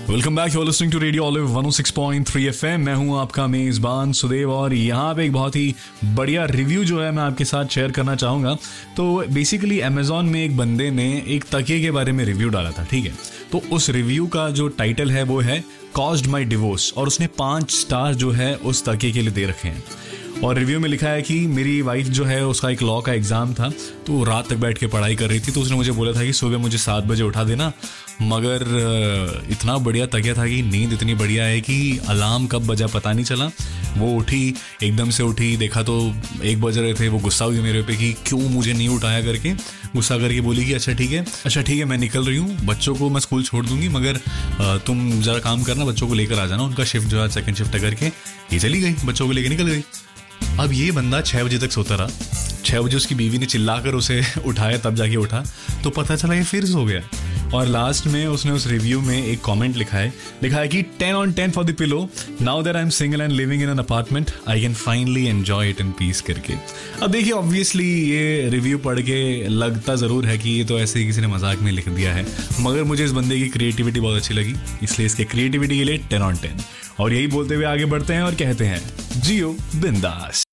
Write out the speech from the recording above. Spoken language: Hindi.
Welcome back, you are listening to radio olive 106.3 FM. मैं हूं आपका मेज़बान सुदेव और यहाँ पे एक बहुत ही बढ़िया रिव्यू जो है मैं आपके साथ शेयर करना चाहूँगा। तो बेसिकली अमेज़ॉन में एक बंदे ने एक तकिए के बारे में रिव्यू डाला था, ठीक है। तो उस रिव्यू का जो टाइटल है वो है कॉज्ड माई डिवोर्स और उसने 5 स्टार जो है उस तकिए के लिए दे रखे हैं। और रिव्यू में लिखा है कि मेरी वाइफ जो है उसका एक लॉ का एग्ज़ाम था, तो रात तक बैठ के पढ़ाई कर रही थी। तो उसने मुझे बोला था कि सुबह मुझे 7 बजे उठा देना, मगर इतना बढ़िया तकिया था कि नींद इतनी बढ़िया है कि अलार्म कब बजा पता नहीं चला। वो उठी, एकदम से उठी, देखा तो 1 बज रहे थे। वो गुस्सा हुई मेरे पे कि क्यों मुझे नहीं उठाया करके, गुस्सा करके बोली कि अच्छा ठीक है मैं निकल रही हूँ, बच्चों को मैं स्कूल छोड़ दूंगी, मगर तुम ज़रा काम करना, बच्चों को लेकर आ जाना, उनका शिफ्ट जो है सेकंड शिफ्ट करके। ये चली गई, बच्चों को लेकर निकल गई। अब ये बंदा 6 बजे तक सोता रहा। 6 बजे उसकी बीवी ने चिल्लाकर उसे उठाया, तब जाके उठा, तो पता चला ये फिर सो गया। और लास्ट में उसने उस रिव्यू में एक कमेंट लिखा है कि 10 on 10 for the pillow, now that I am single and living in an apartment I can finally enjoy it in peace करके। अब देखिए, ऑब्वियसली ये रिव्यू पढ़ के लगता ज़रूर है कि ये तो ऐसे ही किसी ने मजाक में लिख दिया है, मगर मुझे इस बंदे की क्रिएटिविटी बहुत अच्छी लगी, इसलिए इसके क्रिएटिविटी के लिए 10 on 10। और यही बोलते हुए आगे बढ़ते हैं और कहते हैं जियो बिंदास।